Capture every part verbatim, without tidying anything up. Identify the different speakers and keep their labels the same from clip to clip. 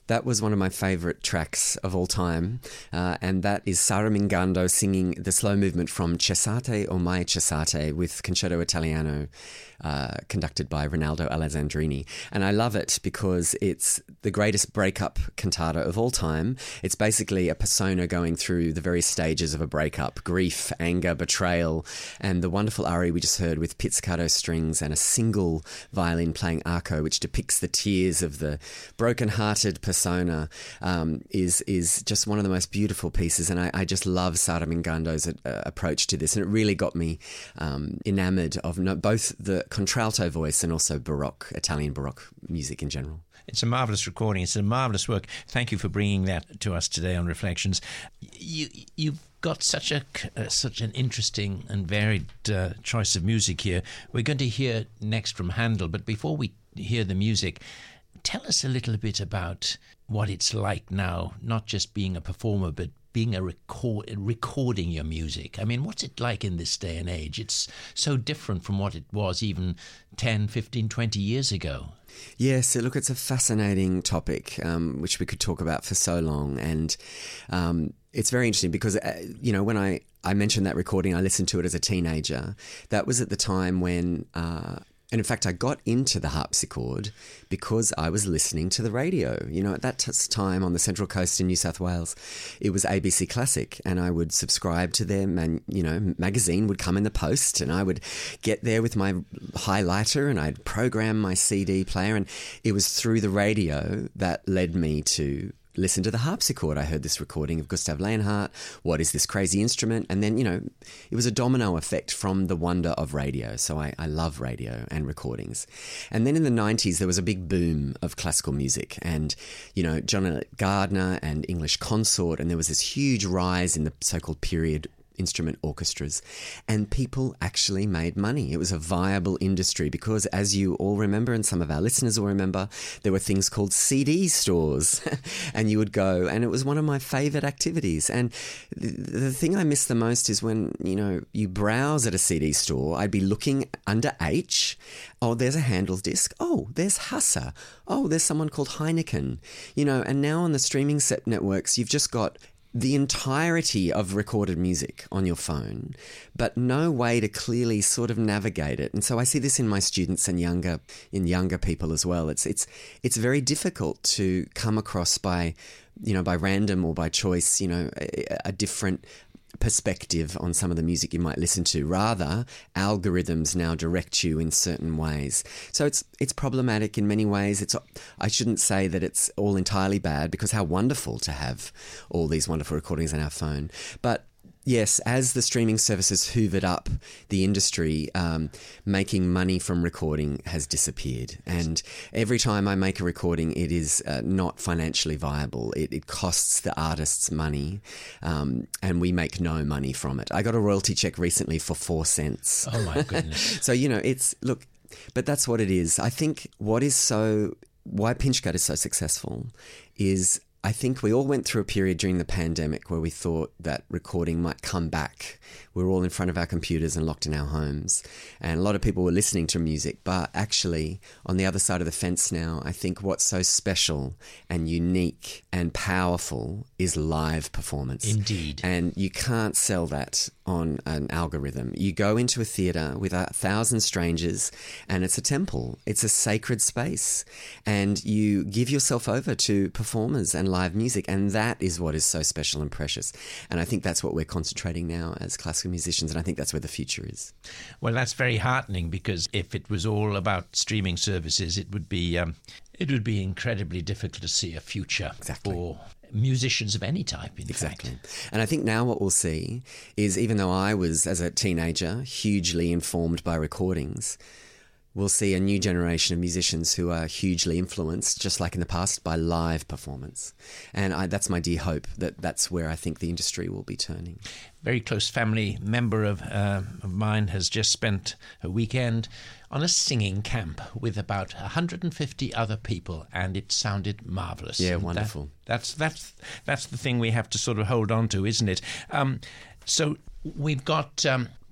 Speaker 1: That was one of my favourite tracks of all time, uh, and that is Sara Mingando singing the slow movement from Cessate o mai cessate with Concerto Italiano, uh, conducted by Rinaldo Alessandrini. And I love it because it's the greatest breakup cantata of all time. It's basically a persona going through the various stages of a breakup: grief, anger, betrayal, and the wonderful aria we just heard with pizzicato strings and a single violin playing arco, which depicts the tears of the broken-hearted persona, um, is is just one of the most beautiful pieces. And I, I just love Sara Mingando's uh, approach to this, and it really got me um, enamoured of no, both the contralto voice and also Baroque, Italian Baroque music in general.
Speaker 2: It's a marvellous recording. It's a marvellous work. Thank you for bringing that to us today on Reflections. You, you've got such a uh, such an interesting and varied uh, choice of music here. We're going to hear next from Handel, but before we hear the music, tell us a little bit about what it's like now, not just being a performer, but being a record, recording your music. I mean, what's it like in this day and age? It's so different from what it was even ten, fifteen, twenty years ago.
Speaker 1: Yes, look, it's a fascinating topic, um, which we could talk about for so long. And um, it's very interesting because, uh, you know, when I, I mentioned that recording, I listened to it as a teenager. That was at the time when... Uh, And in fact, I got into the harpsichord because I was listening to the radio. You know, at that t- time on the Central Coast in New South Wales, it was A B C Classic, and I would subscribe to their, man, you know, magazine would come in the post, and I would get there with my highlighter and I'd program my C D player, and it was through the radio that led me to listen to the harpsichord. I heard this recording of Gustav Leonhardt. What is this crazy instrument? And then, you know, it was a domino effect from the wonder of radio. So I, I love radio and recordings. And then in the nineties, there was a big boom of classical music and, you know, John Gardner and English Consort. And there was this huge rise in the so-called period instrument orchestras, and people actually made money. It was a viable industry because, as you all remember, and some of our listeners will remember, there were things called C D stores and you would go, and it was one of my favourite activities. And the, the thing I miss the most is when, you know, you browse at a C D store, I'd be looking under H, oh, there's a Handel disc, oh, there's Hasse, oh, there's someone called Heineken, you know, and now on the streaming set networks, you've just got the entirety of recorded music on your phone, but no way to clearly sort of navigate it. And so I see this in my students and younger, in younger people as well. It's it's it's very difficult to come across by, you know, by random or by choice, you know, a, a different perspective on some of the music you might listen to. Rather, algorithms now direct you in certain ways. So it's it's problematic in many ways. It's I shouldn't say that it's all entirely bad, because how wonderful to have all these wonderful recordings on our phone. But yes, as the streaming services hoovered up the industry, um, making money from recording has disappeared. And every time I make a recording, it is uh, not financially viable. It, it costs the artists money, um, and we make no money from it. I got a royalty check recently for four cents.
Speaker 2: Oh, my goodness.
Speaker 1: So, you know, it's, look, but that's what it is. I think what is so, why Pinch Cut is so successful is, I think we all went through a period during the pandemic where we thought that recording might come back. We were all in front of our computers and locked in our homes, and a lot of people were listening to music. But actually, on the other side of the fence now, I think what's so special and unique and powerful is live performance.
Speaker 2: Indeed.
Speaker 1: And you can't sell that on an algorithm. You go into a theatre with a thousand strangers, and it's a temple. It's a sacred space, and you give yourself over to performers and live music, and that is what is so special and precious. And I think that's what we're concentrating now as classical musicians, and I think that's where the future is.
Speaker 2: Well, that's very heartening, because if it was all about streaming services, it would be um, it would be incredibly difficult to see a future
Speaker 1: exactly.
Speaker 2: for musicians of any type, in
Speaker 1: exactly.
Speaker 2: fact.
Speaker 1: And I think now what we'll see is, even though I was, as a teenager, hugely informed by recordings, we'll see a new generation of musicians who are hugely influenced, just like in the past, by live performance. And I, that's my dear hope, that that's where I think the industry will be turning.
Speaker 2: Very close family member of, uh, of mine has just spent a weekend on a singing camp with about one hundred fifty other people, and it sounded marvellous.
Speaker 1: Yeah,
Speaker 2: And
Speaker 1: wonderful.
Speaker 2: That, that's, that's, that's the thing we have to sort of hold on to, isn't it? Um, so we've got... Um,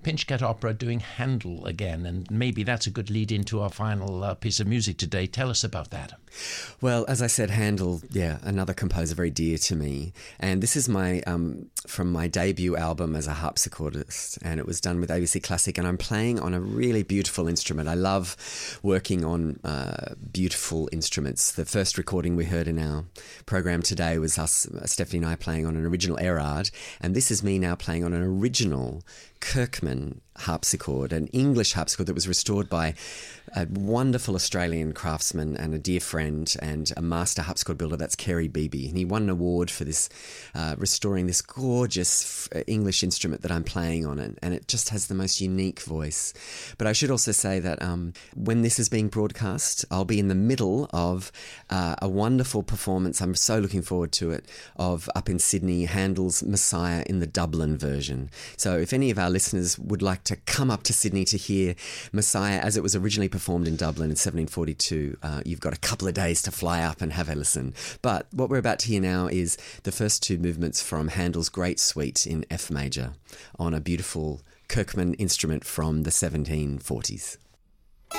Speaker 2: Pinchgut Opera doing Handel again, and maybe that's a good lead into our final uh, piece of music today. Tell us about that.
Speaker 1: Well, as I said, Handel, yeah, another composer very dear to me. And this is my um, from my debut album as a harpsichordist, and it was done with A B C Classic, and I'm playing on a really beautiful instrument. I love working on uh, beautiful instruments. The first recording we heard in our program today was us, Stephanie and I, playing on an original Erard, and this is me now playing on an original Kirkman harpsichord, an English harpsichord that was restored by a wonderful Australian craftsman and a dear friend and a master harpsichord builder. That's Kerry Beebe, and he won an award for this, uh, restoring this gorgeous f- English instrument that I'm playing on it, and it just has the most unique voice. But I should also say that um, when this is being broadcast, I'll be in the middle of uh, a wonderful performance. I'm so looking forward to it, of up in Sydney, Handel's Messiah in the Dublin version. So if any of our listeners would like to come up to Sydney to hear Messiah as it was originally performed in Dublin in seventeen forty-two, uh, you've got a couple of days to fly up and have a listen. But what we're about to hear now is the first two movements from Handel's Great Suite in F major on a beautiful Kirkman instrument from the seventeen forties.